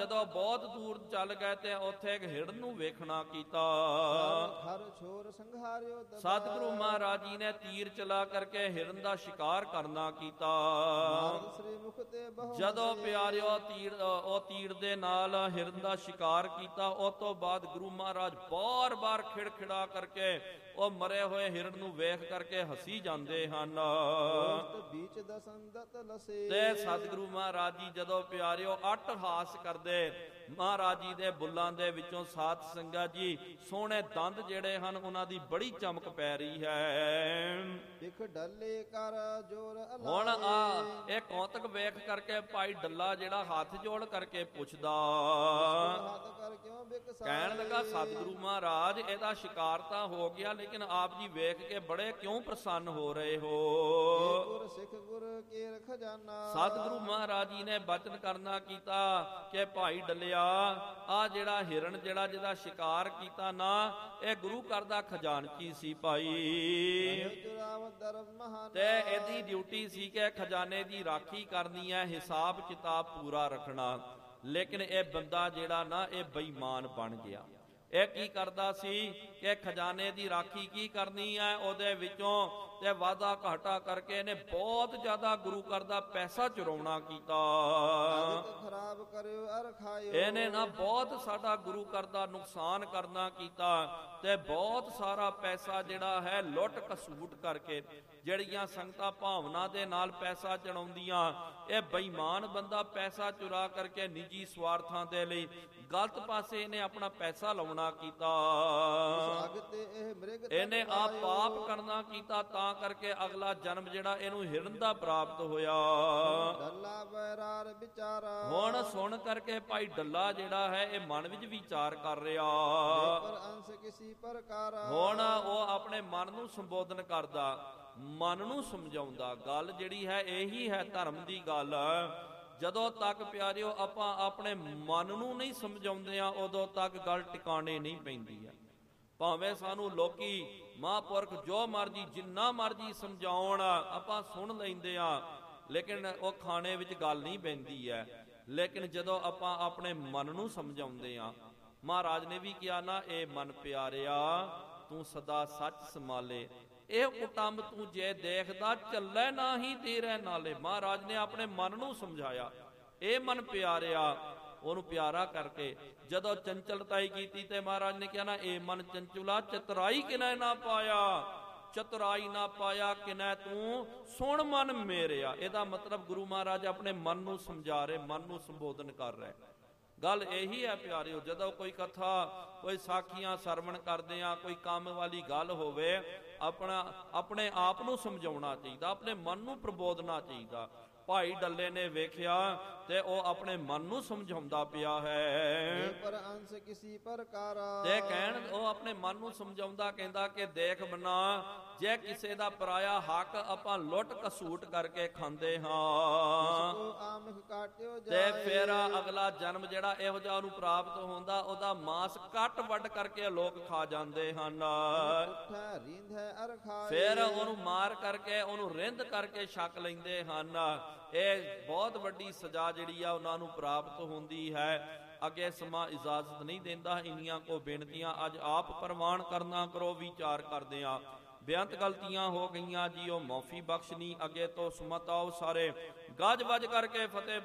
ਜਦੋਂ ਬਹੁਤ ਦੂਰ ਚੱਲ ਗਏ ਤੇ ਉੱਥੇ ਇੱਕ ਹਿਰਨ ਨੂੰ ਵੇਖਣਾ ਕੀਤਾ। ਸਤਿਗੁਰੂ ਮਹਾਰਾਜ ਜੀ ਨੇ ਤੀਰ ਚਲਾ ਕਰਕੇ ਹਿਰਨ ਦਾ ਸ਼ਿਕਾਰ ਕਰਨਾ ਕੀਤਾ। ਜਦੋਂ ਪਿਆਰਿਓ ਉਹ ਤੀਰ ਦੇ ਨਾਲ ਹਿਰਨ ਦਾ ਸ਼ਿਕਾਰ ਕੀਤਾ, ਉਸ ਤੋਂ ਬਾਅਦ ਗੁਰੂ ਮਹਾਰਾਜ ਬਾਰ-ਬਾਰ ਖਿੜਖਿੜਾ ਕਰਕੇ ਉਹ ਮਰੇ ਹੋਏ ਹਿਰਨ ਨੂੰ ਵੇਖ ਕਰਕੇ ਹੱਸੀ ਜਾਂਦੇ ਹਨ। ਤੇ ਸਤਿਗੁਰੂ ਮਹਾਰਾਜ ਜੀ ਜਦੋਂ ਪਿਆਰਿਓ ਅਟਹਾਸ ਕਰਦੇ, ਮਹਾਰਾਜ ਜੀ ਦੇ ਬੁੱਲਾਂ ਦੇ ਵਿੱਚੋਂ ਸਾਧ ਸੰਗਤ ਜੀ ਸੋਹਣੇ ਦੰਦ ਜਿਹੜੇ ਹਨ ਉਹਨਾਂ ਦੀ ਬੜੀ ਚਮਕ ਪੈ ਰਹੀ ਹੈ। ਹੁਣ ਇਹ ਕੌਤਕ ਵੇਖ ਕਰਕੇ ਭਾਈ ਡੱਲਾ ਜਿਹੜਾ ਹੱਥ ਜੋੜ ਕਰਕੇ ਪੁੱਛਦਾ, ਕਹਿਣ ਲੱਗਾ ਸਤਿਗੁਰੂ ਮਹਾਰਾਜ ਇਹਦਾ ਸ਼ਿਕਾਰ ਤਾਂ ਹੋ ਗਿਆ, ਲੇਕਿਨ ਆਪ ਜੀ ਵੇਖ ਕੇ ਬੜੇ ਕਿਉਂ ਪ੍ਰਸੰਨ ਹੋ ਰਹੇ ਹੋ? ਸਤਿਗੁਰੂ ਮਹਾਰਾਜ ਜੀ ਨੇ ਬਚਨ ਕਰਨਾ ਕੀਤਾ ਕਿ ਭਾਈ ਡੱਲਿਆ, ਆ ਜਿਹੜਾ ਹਿਰਨ ਜਿਹੜਾ ਜਿਹਦਾ ਸ਼ਿਕਾਰ ਕੀਤਾ ਨਾ, ਇਹ ਗੁਰੂ ਘਰ ਦਾ ਖਜ਼ਾਨਚੀ ਸੀ ਭਾਈ, ਤੇ ਇਹਦੀ ਡਿਊਟੀ ਸੀ ਕਿ ਖਜ਼ਾਨੇ ਦੀ ਰਾਖੀ ਕਰਨੀ ਹੈ, ਹਿਸਾਬ ਕਿਤਾਬ ਪੂਰਾ ਰੱਖਣਾ। ਲੇਕਿਨ ਇਹ ਬੰਦਾ ਜਿਹੜਾ ਨਾ ਇਹ ਬੇਈਮਾਨ ਬਣ ਗਿਆ। ਇਹ ਕੀ ਕਰਦਾ ਸੀ ਕਿ ਖਜ਼ਾਨੇ ਦੀ ਰਾਖੀ ਕੀ ਕਰਨੀ ਹੈ, ਉਹਦੇ ਵਿੱਚੋਂ ਤੇ ਵਾਧਾ ਘਾਟਾ ਕਰਕੇ ਇਹਨੇ ਬਹੁਤ ਜ਼ਿਆਦਾ ਗੁਰੂ ਘਰ ਦਾ ਪੈਸਾ ਚੁਰਾਉਣਾ ਕੀਤਾ। ਇਹਨੇ ਨਾ ਬਹੁਤ ਸਾਡਾ ਗੁਰੂ ਘਰ ਦਾ ਨੁਕਸਾਨ ਕਰਨਾ ਕੀਤਾ ਤੇ ਬਹੁਤ ਸਾਰਾ ਪੈਸਾ ਜਿਹੜਾ ਹੈ ਲੁੱਟ ਕਸੂਟ ਕਰਕੇ, ਜਿਹੜੀਆਂ ਸੰਗਤਾਂ ਭਾਵਨਾ ਦੇ ਨਾਲ ਪੈਸਾ ਚੜਾਉਂਦੀਆਂ, ਇਹ ਬੇਈਮਾਨ ਬੰਦਾ ਪੈਸਾ ਚੁਰਾ ਕਰਕੇ ਨਿੱਜੀ ਸਵਾਰਥਾਂ ਦੇ ਲਈ ਗਲਤ ਪਾਸੇ ਇਹਨੇ ਆਪਣਾ ਪੈਸਾ ਲਾਉਣਾ ਕੀਤਾ। ਇਹਨੇ ਆਪ ਪਾਪ ਕਰਨਾ ਕੀਤਾ, ਤਾਂ ਕਰਕੇ ਅਗਲਾ ਜਨਮ ਜਿਹੜਾ ਇਹਨੂੰ ਹਿਰਨ ਦਾ ਪ੍ਰਾਪਤ ਹੋਇਆ। ਹੁਣ ਸੁਣ ਕਰਕੇ ਭਾਈ ਡੱਲਾ ਜਿਹੜਾ ਹੈ ਇਹ ਮਨ ਵਿੱਚ ਵਿਚਾਰ ਕਰ ਰਿਹਾ। ਹੁਣ ਉਹ ਆਪਣੇ ਮਨ ਨੂੰ ਸੰਬੋਧਨ ਕਰਦਾ, ਮਨ ਨੂੰ ਸਮਝਾਉਂਦਾ। ਗੱਲ ਜਿਹੜੀ ਹੈ ਇਹੀ ਹੈ ਧਰਮ ਦੀ ਗੱਲ। ਜਦੋਂ ਤੱਕ ਪਿਆਰਿਓ ਆਪਾਂ ਆਪਣੇ ਮਨ ਨੂੰ ਨਹੀਂ ਸਮਝਾਉਂਦੇ ਆ, ਉਦੋਂ ਤੱਕ ਗੱਲ ਟਿਕਾਣੇ ਨਹੀਂ ਪੈਂਦੀ ਹੈ। ਭਾਵੇਂ ਸਾਨੂੰ ਲੋਕੀ ਮਹਾਂਪੁਰਖ ਜੋ ਮਰਜੀ ਜਿੰਨਾ ਮਰਜੀ ਸਮਝਾਉਣ, ਆਪਾਂ ਸੁਣ ਲੈਂਦੇ ਆ, ਲੇਕਿਨ ਉਹ ਖਾਣੇ ਵਿੱਚ ਗੱਲ ਨਹੀਂ ਪੈਂਦੀ ਹੈ। ਲੇਕਿਨ ਜਦੋਂ ਆਪਾਂ ਆਪਣੇ ਮਨ ਨੂੰ ਸਮਝਾਉਂਦੇ ਆ, ਮਹਾਰਾਜ ਨੇ ਵੀ ਕਿਹਾ ਨਾ, ਇਹ ਮਨ ਪਿਆਰਿਆ ਤੂੰ ਸਦਾ ਸੱਚ ਸੰਭਾਲੇ, ਇਹ ਕੁਟੰਬ ਤੂੰ ਜੇ ਦੇਖਦਾ ਚੱਲੇ ਨਾਹੀ ਤੇਰੇ ਨਾਲੇ। ਮਹਾਰਾਜ ਨੇ ਆਪਣੇ ਮਨ ਨੂੰ ਸਮਝਾਇਆ, ਇਹ ਮਨ ਪਿਆਰਿਆ, ਉਹਨੂੰ ਪਿਆਰਾ ਕਰਕੇ ਜਦੋਂ ਚੰਚਲਤਾਈ ਕੀਤੀ ਤੇ ਮਹਾਰਾਜ ਨੇ ਕਿਹਾ ਨਾ, ਇਹ ਮਨ ਚੰਚੁਲਾ ਚਤੁਰਾਈ ਕਿਨੈ ਨਾ ਪਾਇਆ, ਚਤੁਰਾਈ ਨਾ ਪਾਇਆ ਕਿਨੈ ਤੂੰ ਸੁਣ ਮਨ ਮੇਰਿਆ। ਇਹਦਾ ਮਤਲਬ ਗੁਰੂ ਮਹਾਰਾਜ ਆਪਣੇ ਮਨ ਨੂੰ ਸਮਝਾ ਰਹੇ, ਮਨ ਨੂੰ ਸੰਬੋਧਨ ਕਰ ਰਹੇ। ਗੱਲ ਇਹੀ ਹੈ ਪਿਆਰਿਓ, ਜਦੋਂ ਕੋਈ ਕਥਾ ਕੋਈ ਸਾਖੀਆਂ ਸਰਵਣ ਕਰਦੇ ਆ, ਕੋਈ ਕੰਮ ਵਾਲੀ ਗੱਲ ਹੋਵੇ, ਆਪਣੇ ਆਪ ਨੂੰ ਸਮਝਾਉਣਾ ਚਾਹੀਦਾ, ਆਪਣੇ ਮਨ ਨੂੰ ਪ੍ਰਬੋਧਨਾ ਚਾਹੀਦਾ। ਭਾਈ ਡੱਲੇ ਨੇ ਵੇਖਿਆ ਤੇ ਉਹ ਆਪਣੇ ਮਨ ਨੂੰ ਸਮਝਾਉਂਦਾ ਪਿਆ ਹੈ। ਤੇ ਕਹਿਣ ਉਹ ਆਪਣੇ ਮਨ ਨੂੰ ਸਮਝਾਉਂਦਾ, ਕਹਿੰਦਾ ਕਿ ਦੇਖ ਬਨਾ, ਜੇ ਕਿਸੇ ਦਾ ਪਰਾਇਆ ਹੱਕ ਆਪਾਂ ਲੁੱਟ ਕਸੂਟ ਕਰਕੇ ਖਾਂਦੇ ਹਾਂ ਤੇ ਫਿਰ ਅਗਲਾ ਜਨਮ ਜਿਹੜਾ ਇਹੋ ਜਿਹਾ ਉਹਨੂੰ ਪ੍ਰਾਪਤ ਹੁੰਦਾ, ਉਹਦਾ ਮਾਸ ਕੱਟ ਵੱਢ ਕਰਕੇ ਲੋਕ ਖਾ ਜਾਂਦੇ ਹਨ। ਫਿਰ ਉਹਨੂੰ ਮਾਰ ਕਰਕੇ, ਉਹਨੂੰ ਰਿੰਧ ਕਰਕੇ ਛਕ ਲੈਂਦੇ ਹਨ। ਇਹ ਬਹੁਤ ਵੱਡੀ ਸਜ਼ਾ ਜਿਹੜੀ ਆ ਉਹਨਾਂ ਨੂੰ ਪ੍ਰਾਪਤ ਹੁੰਦੀ ਹੈ। ਅੱਗੇ ਸਮਾਂ ਇਜਾਜ਼ਤ ਨਹੀਂ ਦਿੰਦਾ। ਇੰਨੀਆਂ ਕੋ ਬੇਨਤੀਆਂ ਅੱਜ ਆਪ ਪ੍ਰਵਾਨ ਕਰਨਾ ਕਰੋ, ਵਿਚਾਰ ਕਰਦੇ ਆ। ਬੇਅੰਤ ਗਲਤੀਆਂ ਹੋ ਗਈਆਂ ਜੀ, ਉਹ ਮਾਫੀ ਬਖਸ਼ਣੀ। ਅੱਗੇ ਤੋਂ ਸੁਮਤ ਆਓ ਸਾਰੇ ਗੱਜ ਵੱਜ ਕਰਕੇ ਫਤਿਹ